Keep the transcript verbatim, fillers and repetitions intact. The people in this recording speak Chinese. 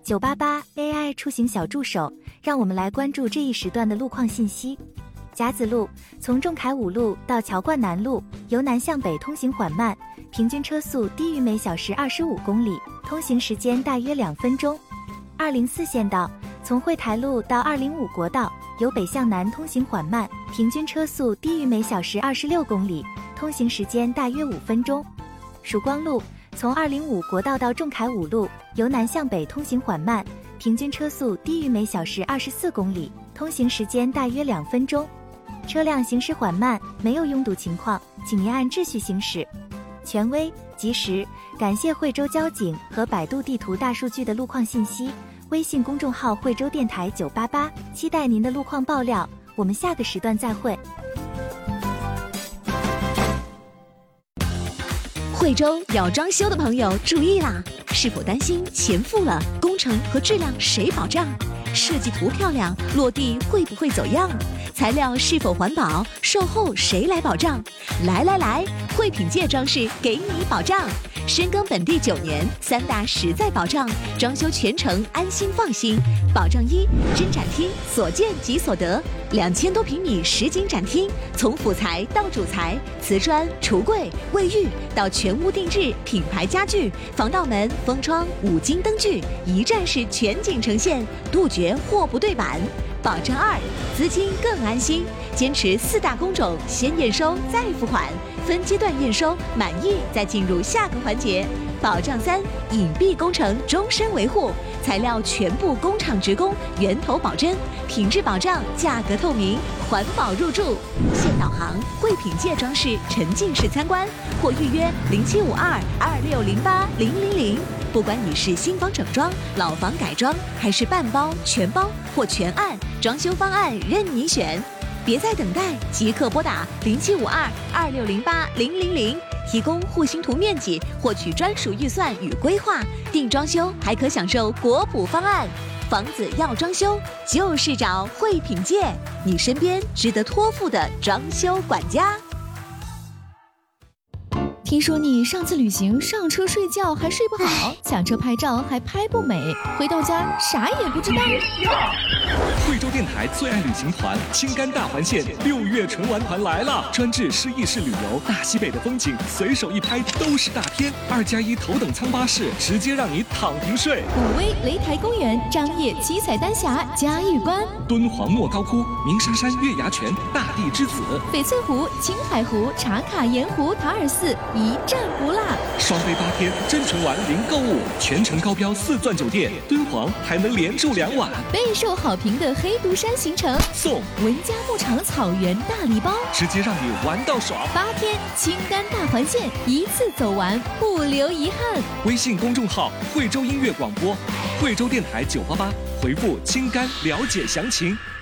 九八八 A I 出行小助手，让我们来关注这一时段的路况信息。甲子路从仲恺五路到乔冠南路，由南向北通行缓慢，平均车速低于每小时二十五公里，通行时间大约两分钟。二零四线道从惠台路到二零五国道，由北向南通行缓慢，平均车速低于每小时二十六公里，通行时间大约五分钟。曙光路从二零五国道到仲恺五路，由南向北通行缓慢，平均车速低于每小时二十四公里，通行时间大约两分钟。车辆行驶缓慢，没有拥堵情况，请您按秩序行驶。权威、及时，感谢惠州交警和百度地图大数据的路况信息。微信公众号惠州电台九八八，期待您的路况爆料。我们下个时段再会。 惠州要装修的朋友注意啦！是否担心钱付了，工程和质量谁保障？设计图漂亮，落地会不会走样？材料是否环保？售后谁来保障？来来来，惠品界装饰给你保障。深耕本地九年，三大实在保障，装修全程安心放心。保障一：真展厅，所见即所得，两千多平米实景展厅，从辅材到主材，瓷砖、橱柜、卫浴到全屋定制品牌家具、防盗门、封窗、五金灯具，一站式全景呈现，杜绝货不对版。保障二：资金更安心，坚持四大工种，先验收再付款，分阶段验收，满意再进入下个环节。保障三：隐蔽工程终身维护，材料全部工厂直供，源头保真，品质保障，价格透明，环保入驻。现导航，惠品界装饰沉浸式参观，或预约零七五二二六零八零零零。不管你是新房整装、老房改装，还是半包、全包或全案，装修方案任你选。别再等待，即刻拨打零七五二二六零八零零零，提供户型图面积，获取专属预算与规划。定装修还可享受国补方案。房子要装修，就是找惠品界，你身边值得托付的装修管家。 听说你上次旅行上车睡觉还睡不好，下车拍照还拍不美，回到家啥也不知道。 惠州电台最爱旅行团青甘大环线六月纯玩团来了，专治失忆式旅游，大西北的风景随手一拍都是大片，二加一头等舱巴士，直接让你躺平睡。 武威擂台公园、张掖七彩丹霞、嘉峪关、 敦煌莫高窟、鸣沙山月牙泉、大地之子、 翡翠湖、青海湖、茶卡盐湖、塔尔寺，一站不落。 双飞八天，真纯玩零购物，全程高标四钻酒店，敦煌还能连住两晚。 备受好评的黑独山行程送文家牧场草原大礼包， 直接让你玩到爽。 八天青甘大环线，一次走完不留遗憾。 微信公众号惠州音乐广播，惠州电台九八八，回复青甘了解详情。